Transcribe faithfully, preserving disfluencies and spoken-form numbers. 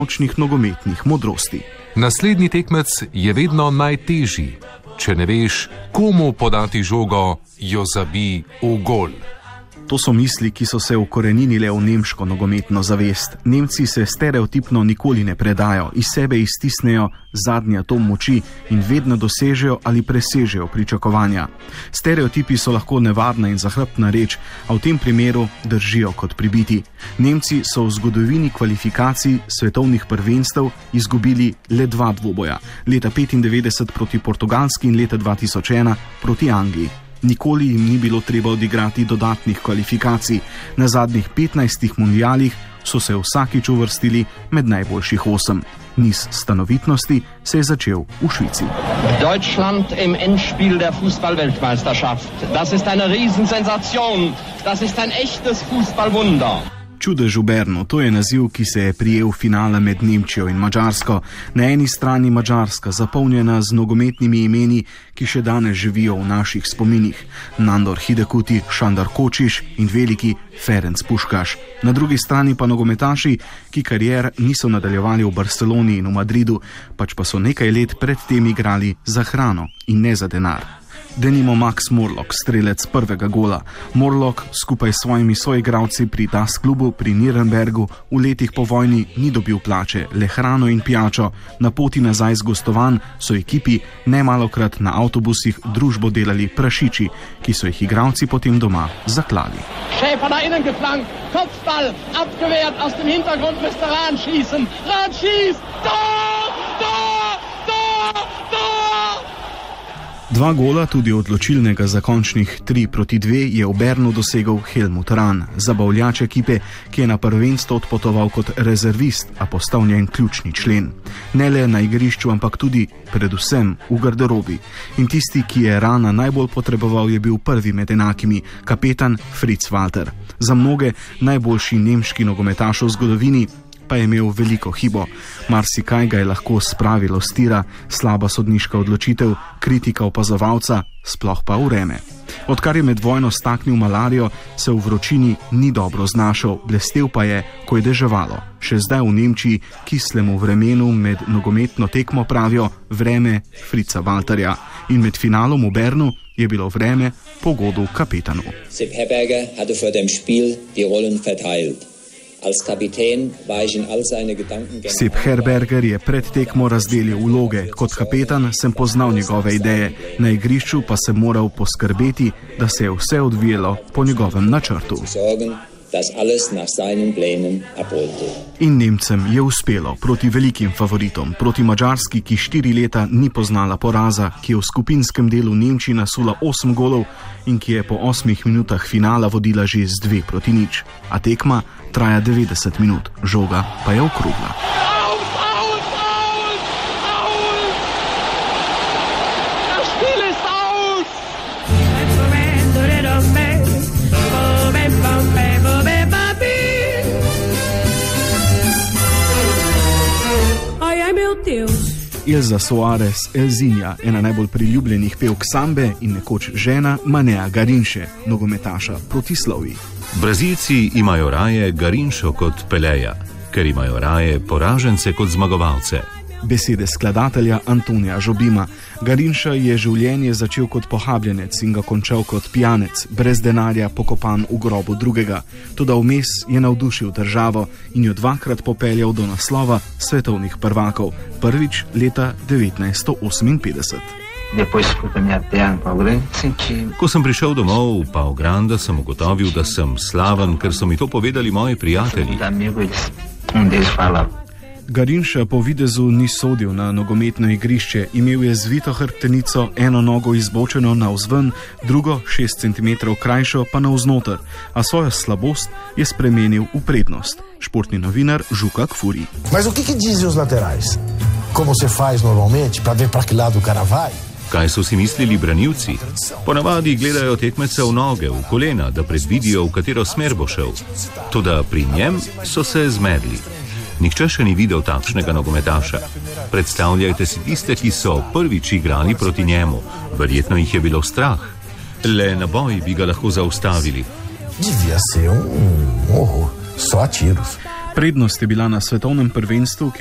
močnih nogometnih modrosti. Naslednji tekmec je vedno najtežji. Če ne veš, komu podati žogo, jo zabij v gol. To so misli, ki so se ukoreninile v nemško nogometno zavest. Nemci se stereotipno nikoli ne predajo, iz sebe iztisnejo zadnji atom moči in vedno dosežejo ali presežejo pričakovanja. Stereotipi so lahko nevarna in zahrbtna reč, a v tem primeru držijo kot pribiti. Nemci so v zgodovini kvalifikacij svetovnih prvenstev izgubili le dva dvoboja, leta petindevetdeset proti Portugalski in leta dva tisoč ena proti Angliji. Nikoli jim ni bilo treba odigrati dodatnih kvalifikacij. Na zadnjih petnajstih mundialih so se vsakič uvrstili med najboljših osem. Niz stanovitnosti se je začel v Švici. Deutschland im Endspiel der Fußball-Weltmeisterschaft. Das ist eine Riesensensation. Das ist ein echtes Fußballwunder. Čudež v Bernu, to je naziv, ki se je prijel finale med Nemčijo in Madžarsko. Na eni strani Madžarska, zapolnjena z nogometnimi imeni, ki še danes živijo v naših spominih. Nandor Hidekuti, Šandor Kočiš in veliki Ferenc Puškaš. Na drugi strani pa nogometaši, ki karier niso nadaljevali v Barceloni in v Madridu, pač pa so nekaj let pred tem igrali za hrano in ne za denar. Denimo Max Morlock, strelec prvega gola. Morlock skupaj s svojimi soigralci pri Das klubu pri Nürnbergu v letih po vojni ni dobil plače, le hrano in pijačo. Na poti nazaj z gostovanj so ekipi nemalokrat na avtobusih družbo delali prašiči, ki so jih igralci potem doma zaklali. Schäfer nach innen geflankt, Kopfball, abgewehrt, aus dem Hintergrund müsste Rahn schießen. Rahn schießt, Tor, Tor, Tor, Tor! Dva gola, tudi odločilnega za končnih tri proti dve, je v Bernu dosegel Helmut Rahn, zabavljač ekipe, ki je na prvenstvo odpotoval kot rezervist, a postal njen ključni člen. Ne le na igrišču, ampak tudi, predvsem, v garderobi. In tisti, ki je Rahna najbolj potreboval, je bil prvi med enakimi, kapetan Fritz Walter. Za mnoge najboljši nemški nogometaš v zgodovini, pa je imel veliko hibo. Marsikaj ga je lahko spravilo s tira, slaba sodniška odločitev, kritika opazovalca, sploh pa vreme. Odkar je med vojno staknil malarijo, se v vročini ni dobro znašel, blestel pa je, ko je deževalo. Še zdaj v Nemčiji kislemu vremenu med nogometno tekmo pravijo vreme Fritza Walterja. In med finalom v Bernu je bilo vreme po godu kapetanu. Sepp Herberger hatte vor dem Spiel die Rollen verteilt. Sepp Herberger je pred tekmo razdelil vloge. Kot kapetan sem poznal njegove ideje, na igrišču pa sem moral poskrbeti, da se je vse odvijalo po njegovem načrtu. In Nemcem je uspelo proti velikim favoritom, proti Madžarski, ki štiri leta ni poznala poraza, ki je v skupinskem delu Nemčiji nasula osem golov in ki je po osmih minutah finala vodila že z dve proti nič. A tekma traja devetdeset minut, žoga pa je okrogla. Elza Soares, Elzinja, ena najbolj priljubljenih pevk sambe in nekoč žena Manea Garinše, nogometaša protislovij. Brazilci imajo raje Garinšo kot Peleja, ker imajo raje poražence kot zmagovalce. Besede skladatelja Antonija Žobima. Garinša je življenje začel kot pohabljenec in ga končal kot pijanec, brez denarja, pokopan v grobu drugega. Toda vmes je navdušil državo in jo dvakrat popeljal do naslova svetovnih prvakov, prvič leta devetnajststo oseminpetdeset. Ko sem prišel domov v Pau Grande, sem ugotovil, da sem slaven, ker so mi to povedali moji prijatelji. Garinša po videzu ni sodil na nogometno igrišče, imel je zvito hrbtenico, eno nogo izbočeno navzven, drugo šest centimetrov krajšo pa navznoter, a svojo slabost je spremenil v prednost. Športni novinar Žuka Kfuri. Mas o que que dizem os laterais? Como se faz normalmente para ver para que lado o cara vai? Kaj so si mislili branilci? Ponavadi gledajo tekmeca v noge, v kolena, da predvidijo, v katero smer bo šel. Toda pri njem so se zmedli. Nihče še ni videl takšnega nogometaša. Predstavljajte si tiste, ki so prvič igrali proti njemu. Verjetno jih je bilo strah. Le na boj bi ga lahko zaustavili. Prednost je bila na svetovnem prvenstvu,